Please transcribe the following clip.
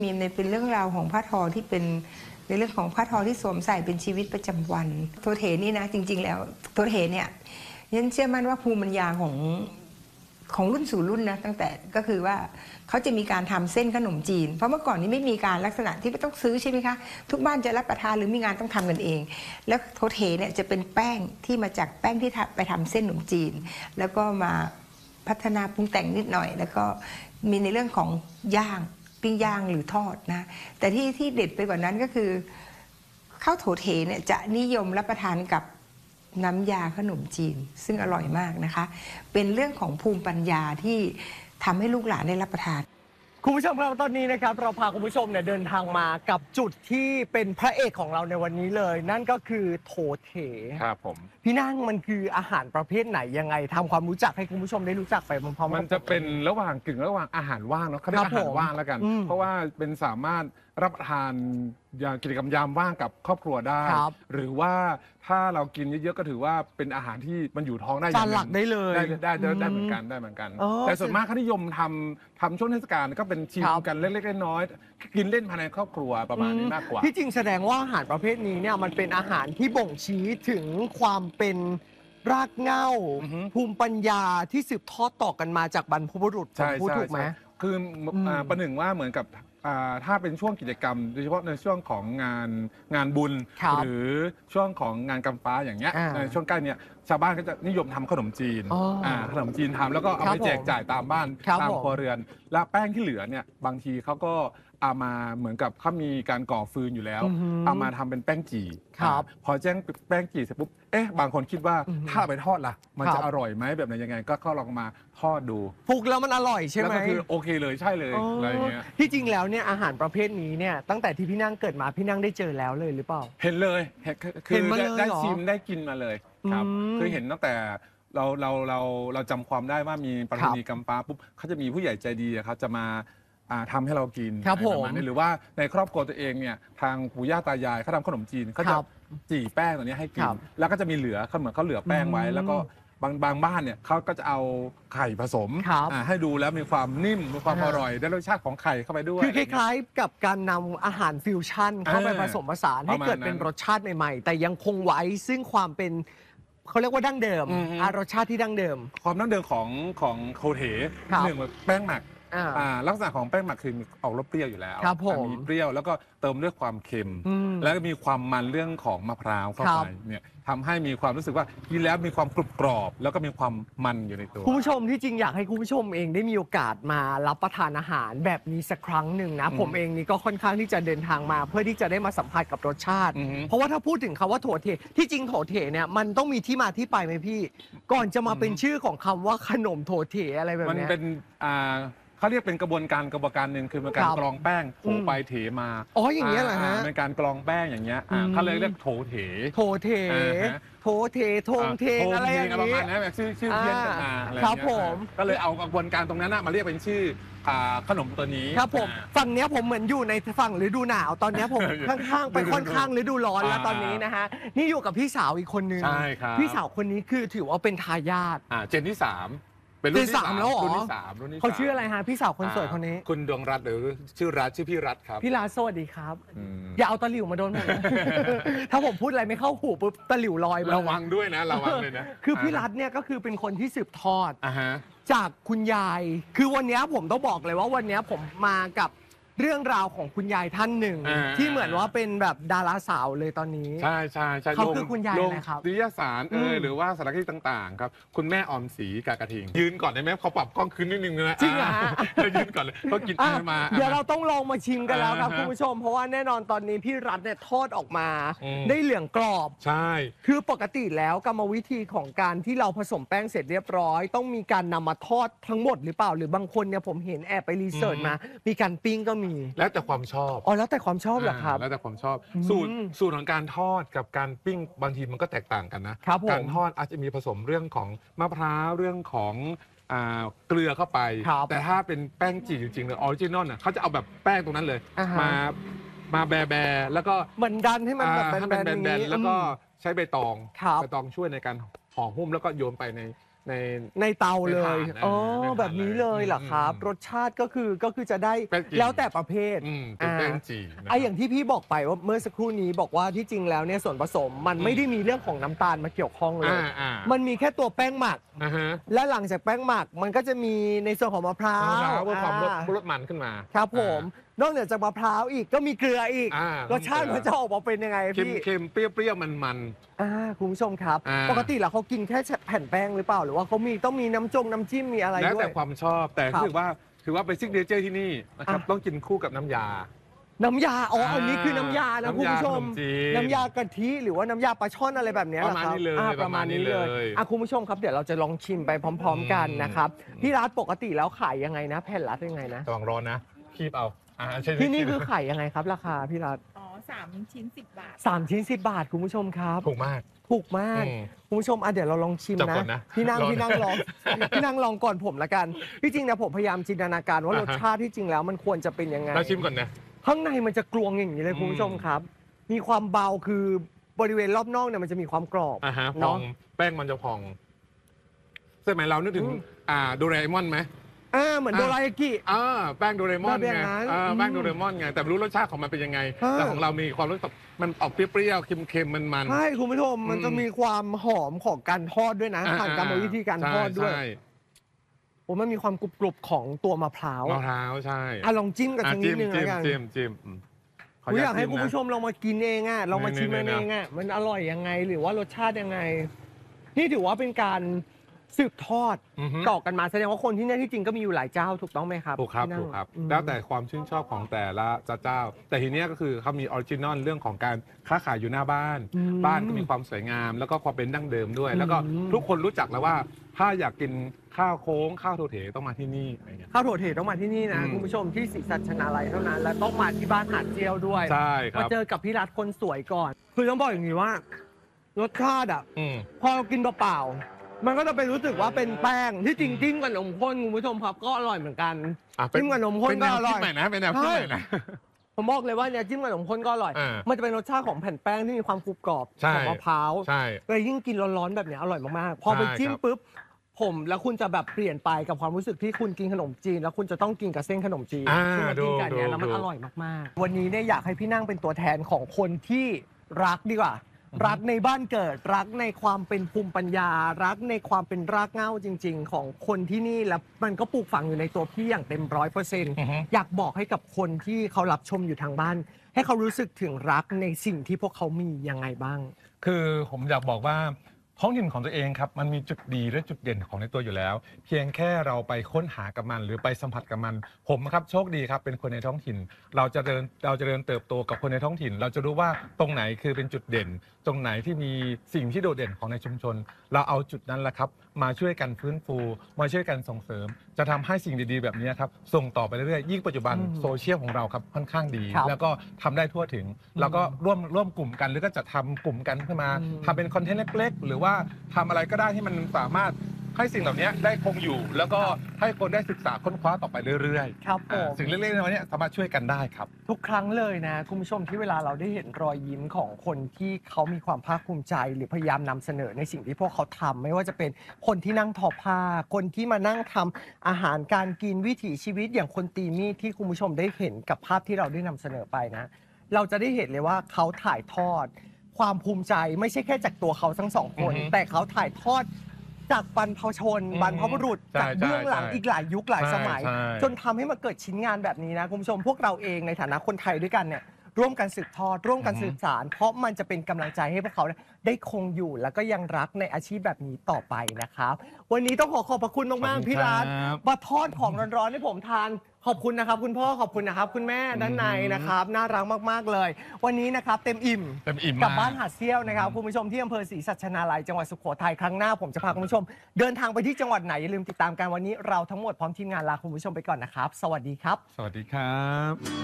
มีในเป็นเรื่องราวของผ้าทอที่เป็นในเรื่องของผ้าทอที่สวมใส่เป็นชีวิตประจำวันโทเทนี่นะจริงๆแล้วโทเทเนี่ยยันเชื่อมั่นว่าภูมิปัญญาของรุ่นสู่รุ่นนะตั้งแต่ก็คือว่าเขาจะมีการทำเส้นขนมจีนเพราะเมื่อก่อนนี้ไม่มีการลักษณะที่ต้องซื้อใช่ไหมคะทุกบ้านจะรับประทานหรือมีงานต้องทำกันเองแล้วโทเทเนี่ยจะเป็นแป้งที่มาจากแป้งที่ไปทำเส้นขนมจีนแล้วก็มาพัฒนาปรุงแต่งนิดหน่อยแล้วก็มีในเรื่องของย่างปิ้งย่างหรือทอดนะแต่ที่เด็ดไปกว่านั้นก็คือข้าวโถเถเนี่ยจะนิยมรับประทานกับน้ำยาขนมจีนซึ่งอร่อยมากนะคะเป็นเรื่องของภูมิปัญญาที่ทำให้ลูกหลานได้รับประทานคุณผู้ชมครับตอนนี้นะครับเราพาคุณผู้ชมเนี่ยเดินทางมากับจุดที่เป็นพระเอกของเราในวันนี้เลยนั่นก็คือโถเถครับผมพี่นั่งมันคืออาหารประเภทไหนยังไงทำความรู้จักให้คุณผู้ชมได้รู้จักไปพร้อมๆมันจะเป็นระหว่างกึ่งระหว่างอาหารว่างเนาะเขาเรียกอาหารว่างแล้วกันเพราะว่าเป็นสามารถรับประทานกิจกรรมยามว่างกับครอบครัวได้หรือว่าถ้าเรากินเยอะๆก็ถือว่าเป็นอาหารที่มันอยู่ท้องได้จานหลักได้เลยได้เหมือนกันแต่ส่วนมากเขานิยมทำช่วงเทศกาลก็เป็นชิมกันเล็กๆน้อยๆกินเล่นภายในครอบครัวประมาณนี้มากกว่าที่จริงแสดงว่าอาหารประเภทนี้เนี่ยมันเป็นอาหารที่บ่งชี้ถึงความเป็นรากเหง้าภูมิปัญญาที่สืบทอดต่อกันมาจากบรรพบุรุษพูดถูกไหมคือประหนึ่งว่าเหมือนกับถ้าเป็นช่วงกิจกรรมโดยเฉพาะในช่วงของงานบุญหรือช่วงของงานกำฟ้าอย่างเงี้ยในช่วงใกล้เนี้ยชาวบ้านก็จะนิยมทำขนมจีนขนมจีนทำแล้วก็เอาไปแจกจ่ายตามบ้านตามครัวเรือนและแป้งที่เหลือเนี่ยบางทีเขาก็เอามาเหมือนกับเขามีการก่อฟืนอยู่แล้วเอามาทำเป็นแป้งจี่พอแจ้งแป้งจี่เสร็จปุ๊บบางคนคิดว่าถ้าไปทอดล่ะมันจะอร่อยไหมแบบไหนยังไงก็ลองมาทอดดูฟุกแล้วมันอร่อยใช่ไหมแล้วก็คือโอเคเลยใช่เลยอะไรเงี้ยที่จริงแล้วเนี่ยอาหารประเภทนี้เนี่ยตั้งแต่ที่พี่นั่งเกิดมาพี่นั่งได้เจอแล้วเลยหรือเปล่าเห็นเลยคือได้ชิมได้กินมาเลยครับคือเห็นตั้งแต่เราจำความได้ว่ามีประเพณีกำฟ้าปุ๊บเขาจะมีผู้ใหญ่ใจดีเขาจะมาทำให้เรากินประมาณนี้หรือว่าในครอบครัวตัวเองเนี่ยทางปู่ย่าตายายเขาทำขนมจีนเขาจะจี่แป้งตัวนี้ให้กินแล้วก็จะมีเหลือเขาเหมือนเขาเหลือแป้งไว้แล้วก็บางบ้านเนี่ยเขาก็จะเอาไข่ผสมให้ดูแล้วมีความนิ่มมีความอร่อยได้รสชาติของไข่เข้าไปด้วยคือคล้ายๆกับการนำอาหารฟิวชั่นเข้าไปผสมผสานให้เกิดเป็นรสชาติใหม่ๆแต่ยังคงไว้ซึ่งความเป็นเขาเรียกว่าดั้งเดิมรสชาติที่ดั้งเดิมความดั้งเดิมของโคเทหนึ่งแป้งหมักลักษณะของแป้งหมักคือออกรสเปรี้ยวอยู่แล้วมีเปรี้ยวแล้วก็เติมด้วยความเค็มแล้วก็มีความมันเรื่องของมะพร้าวเข้าไปเนี่ยทำให้มีความรู้สึกว่ากินแล้วมีความกรุบกรอบแล้วก็มีความมันอยู่ในตัวคุณผู้ชมที่จริงอยากให้คุณผู้ชมเองได้มีโอกาสมารับประทานอาหารแบบนี้สักครั้งหนึ่งนะผมเองนี่ก็ค่อนข้างที่จะเดินทางมาเพื่อที่จะได้มาสัมผัสกับรสชาติเพราะว่าถ้าพูดถึงคำว่าโถเถที่จริงโถเถเนี่ยมันต้องมีที่มาที่ไปไหมพี่ก่อนจะมาเป็นชื่อของคำว่าขนมโถเถอะไรแบบนี้มันเป็นเขาเรียกเป็นกระบวนการหนึ่งคือเป็นการกรองแป้งโถไปเถมาอย่างเงี้ยเหรอฮะเป็นการกรองแป้งอย่างเงี้ยเขาเลยเรียกโถเถโถเถโถเถทงเทงอะไรอย่างนี้ประมาณนั้นแบบชื่อเพี้ยนกันมาอะไรอย่างเงี้ยก็เลยเอากระบวนการตรงนั้นมาเรียกเป็นชื่อขนมตัวนี้ครับผมฝั่งเนี้ยผมเหมือนอยู่ในฝั่งฤดูหนาวตอนนี้ผมข้างๆไปค่อนข้างฤดูร้อนแล้วตอนนี้นะฮะนี่อยู่กับพี่สาวอีกคนนึงใช่ครับพี่สาวคนนี้คือถือว่าเป็นทายาทเจนที่3เป็นรุ่นที่3 แล้วรุ่นที่3 เขาชื่ออะไรฮะพี่สาวคนสวยคนนี้คุณดวงรัตน์หรือชื่อพี่รัตน์ครับพี่รัตน์สวัสดีครับอย่าเอาตะหลิวมาโดนผมถ้าผมพูดอะไรไม่เข้าหูปุ๊บตะหลิวลอยมาระวังด้วยนะระวังเลยนะคือพี่รัตน์เนี่ยก็คือเป็นคนที่สืบทอดจากคุณยายคือวันนี้ผมต้องบอกเลยว่าวันนี้ผมมากับเรื่องราวของคุณยายท่านหนึ่งที่เหมือนว่าเป็นแบบดาราสาวเลยตอนนี้ใช่เขาคือคุณยายนะครับนิยสารหรือว่าสารคดีต่างๆครับคุณแม่ออมศรีกากระทิงยืนก่อนได้ไหมเขาปรับกล้องขึ้นนิดนึงนะจริงเหรอยืนก่อนเลยเขากินมาเดี๋ยวเราต้องลองมาชิมกันแล้วครับคุณผู้ชมเพราะว่าแน่นอนตอนนี้พี่รัฐเนี่ยทอดออกมาได้เหลืองกรอบใช่คือปกติแล้วกรรมวิธีของการที่เราผสมแป้งเสร็จเรียบร้อยต้องมีการนำมาทอดทั้งหมดหรือเปล่าหรือบางคนเนี่ยผมเห็นแอบไปรีเสิร์ชมามีการปิ้งก็มีแล้วแต่ความชอบแล้วแต่ความชอบเหรอครับแล้วแต่ความชอบสูตรของการทอดกับการปิ้งบางทีมันก็แตกต่างกันนะการทอดอาจจะมีผสมเรื่องของมะพร้าวเรื่องของเกลือเข้าไปแต่ถ้าเป็นแป้งจี่จริงๆเลยออริจินอลน่ะเขาจะเอาแบบแป้งตรงนั้นเลยมาแบแล้วก็เหมือนดันให้มันแบบแบนๆแล้วก็ใช้ใบตองช่วยในการห่อหุ้มแล้วก็โยนไปในในเตาเลยในถาดอ๋อในถาดแบบนี้เลยเหรอครับอืมรสชาติก็คือจะได้แป้งจี่แล้วแต่ประเภทเป็นแป้งจี่นะอย่างที่พี่บอกไปว่าเมื่อสักครู่นี้บอกว่าที่จริงแล้วเนี่ยส่วนผสมมันไม่ได้มีเรื่องของน้ำตาลมาเกี่ยวข้องเลย มันมีแค่ตัวแป้งหมัก และหลังจากแป้งหมักมันก็จะมีในส่วนของมะพร้ามะพร้าววเพื่อความรสมันขึ้นมาครับผมนอกเหนือจากมะพร้าวอีกก็มีเกลืออีก รสชาติมันจะออกมาเป็นยังไงพี่เค็มๆเปรี้ยวๆมันคุณผู้ชมครับ ปกติแล้วเขากินแค่แผ่นแป้งหรือเปล่าหรือว่าเขาต้องมีน้ำจิ้มมีอะไรๆแล้วด้วยแต่ความชอบแต่ครับถือว่าเป็นซิกเนเจอร์ที่นี่นะครับต้องกินคู่กับน้ำยาน้ำยาอันนี้คือน้ำยานะคุณผู้ชมน้ำยาขนมจีนน้ำยากะทิหรือว่าน้ำยาปลาช่อนอะไรแบบเนี้ยประมาณเหอนี้เลยคบประมาณนี้เลยประมาณนี้เลยคุณผู้ชมครับเดี๋ยวเราจะลองชิมไปพร้อม ๆ กันนะครับพี่รัฐปกติแล้วขายยังไงนะแผ่นรัฐยังไงนะระวังร้อนนะคีบเอาใช่ที่นี่คือขายยังไงครับราคาพี่รัฐอ๋อ3 ชิ้น 10 บาท 3 ชิ้น 10 บาทคุณผู้ชมครับถูกมากถูกมากอืมคุณผู้ชมเดี๋ยวเราลองชิมจับนะก่อนนะพี่นั่งร้อนพี่นั่งลอง พี่นั่งลองก่อนผมละกันที่จริงนะผมพยายามจินตนาการว่ารสชาติที่จริงแล้วมันควรจะเป็นยังไงเราชิมก่อนนะข้างในมันจะกลวงอย่างนี้เลยคุณผู้ชมครับ มีความเบาคือบริเวณรอบนอกเนี่ยมันจะมีความกรอบพอเนาะงแป้งมันจะพองใช่ไหมเรานึกถึงโดเรมอนไหมเหมือนโดรายากิแป้งโดเรมอนแบบอย่าไงงนั้นแป้งโดเรมอนไงแต่ไม่รู้รสชาติของมันเป็นยังไงอ่าแต่ของเรามีความรู้สึกมันออกเปรี้ยวๆเค็มๆมันใช่คุณผู้ชมมันจะมีความหอมของการทอดด้วยนะผ่านกรรมวิธีการทอดด้วยใช่มันมีความกรุบๆของตัวมะพร้าวมะพร้าวใช่ลองจิ้มกับชนิดนึงแล้วกันจิ้มอยากให้คุณนะผู้ชมลองมากินเองลองมาชิมเองมันอร่อยยังไงหรือว่ารสชาติยังไงนี่ถือว่าเป็นการสืบทอดอือฮึต่อกันมาแสดงว่าคนที่นี่ที่จริงก็มีอยู่หลายเจ้าถูกต้องไหมครับถูกครับที่นั่งถูกครับอืมแล้วแต่ความชื่นชอบของแต่ละเจ้า แต่ทีเนี้ยก็คือเขามีออริจินอลเรื่องของการค้าขายอยู่หน้าบ้าน บ้านก็มีความสวยงาม แล้วก็ความเป็นดั้งเดิมด้วย แล้วก็ทุกคนรู้จักแล้วว่าถ้าอยากกินข้าวโค้งข้าวโถเถต้องมาที่นี่อะไรเงี้ยข้าวโถเถต้องมาที่นี่นะอืมคุณผู้ชมที่ศรีสัชนาลัยเท่านั้น และต้องมาที่บ้านหาดเจียวด้วยใช่คมารับเจอกับพี่รัฐคนสวยก่อน คือต้องบอกอย่างนี้ว่า รสชาติอืมพอเรากินเปล่าๆมันก็จะเป็นรู้สึกว่าเป็นแป้งที่จริงจิ้มกับนมข้นคุณผู้ชมครับก็อร่อยเหมือนกัน จิ้มกับนมข้นเป็นแนวก็อร่คิอดยใหม่นะเป็นแนวคิดใหม่นะผมบอกเลยว่าเนี่ยจิ้มกับนมข้นก็อร่อย มันจะเป็นรสชาติของแผ่นแป้งที่มีความกรุบกรอบใช่ของมะพร้าวใช่เลยยิ่งกินร้อนๆแบบเนี้ยอร่อยมากๆ พอไปใช่จิ้มครับปุ๊บผมแล้วคุณจะแบบเปลี่ยนไปกับความรู้สึกที่คุณกินขนมจีน แล้วคุณจะต้องกินกับเส้นขนมจีนที่มากินกันเนี้ยแล้วมันอร่อยมากๆ วันนี้เนี่ยอยากให้พี่นั่งเป็นตัวแทนของคนที่รักดีกว่า รักในบ้านเกิด รักในความเป็นภูมิปัญญา รักในความเป็นรากเหง้าจริง ๆ ของคนที่นี่แล้วมันก็ปลูกฝังอยู่ในตัวพี่อย่างเต็ม100%อยากบอกให้กับคนที่เขารับชมอยู่ทางบ้าน ให้เขารู้สึกถึงรักในสิ่งที่พวกเขามียังไงบ้างคือผมอยากบอกว่าท้องถิ่นของตัวเองครับมันมีจุดดีและจุดเด่นของในตัวอยู่แล้ว เพียงแค่เราไปค้นหากับมัน หรือไปสัมผัสกับมัน ผมครับโชคดีครับเป็นคนในท้องถิ่น เราจะเดินเติบโตกับคนในท้องถิ่น เราจะรู้ว่าตรงไหนคือเป็นจุดเด่น ตรงไหนที่มีสิ่งที่โดดเด่นของในชุมชน เราเอาจุดนั้นแหละครับมาช่วยกันฟื้นฟูมาช่วยกันส่งเสริม จะทำให้สิ่งดีๆแบบนี้ครับส่งต่อไปเรื่อยๆยิ่งปัจจุบันโซเชียลของเราครับค่อนข้างดีครับแล้วก็ทำได้ทั่วถึง แล้วก็ร่วมกลุ่มกันหรือก็จะทำกลุ่มกันขึ้นมาทำเป็นคอนเทนต์เล็กๆ หรือว่าทำอะไรก็ได้ที่มันสามารถให้สิ่งเหล่านี้ได้คงอยู่ แล้วก็ให้คนได้ศึกษาค้นคว้าต่อไปเรื่อยๆครับผมสิ่งเล็กๆน้อยๆเนี่ยสามารถช่วยกันได้ครับทุกครั้งเลยนะคุณผู้ชมที่เวลาเราได้เห็นรอยยิ้มของคนที่เขามีความภาคภูมิใจ หรือพยายามนำเสนอในสิ่งที่พวกเขาทำไม่ว่าจะเป็นคนที่นั่งทอผ้า คนที่มานั่งทำอาหารการกินวิถีชีวิตอย่างคนตีมีดที่คุณผู้ชมได้เห็นกับภาพที่เราได้นำเสนอไปนะ เราจะได้เห็นเลยว่าเขาถ่ายทอด ความภูมิใจไม่ใช่แค่จากตัวเขาทั้งสองคนอือฮึแต่เขาถ่ายทอดจากบรรพชน บรรพบุรุษใช่จากเบื้องหลังใช่อีกหลายยุคหลายสมัยใช่จนทำให้มันเกิดชิ้นงานแบบนี้นะคุณผู้ชมพวกเราเองในฐานะคนไทยด้วยกันเนี่ยร่วมกันสืบทอด ร่วมกันสืบสานเพราะมันจะเป็นกำลังใจให้พวกเขาได้คงอยู่ แล้วก็ยังรักในอาชีพแบบนี้ต่อไปนะครับวันนี้ต้องขอบพระคุณมากๆพี่รัฐมาทอดของร้อนๆให้ผมทานขอบคุณนะครับคุณพ่อขอบคุณนะครับคุณแม่ด้านในนะครับน่ารักมากๆเลย วันนี้นะครับเต็มอิ่มเต็มอิ่มกับมากบ้านหาดเซี่ยวนะครับคุณผู้ชมที่อำเภอศรีสัชนาลัยจังหวัดสุโขทัยครั้งหน้าผมจะพาคุณผู้ชม เดินทางไปที่จังหวัดไหนอย่าลืมติดตามกันวันนี้เราทั้งหมดพร้อมทีมงานลาคุณผู้ชมไปก่อนนะครับ สวัสดีครับสวัสดีครับ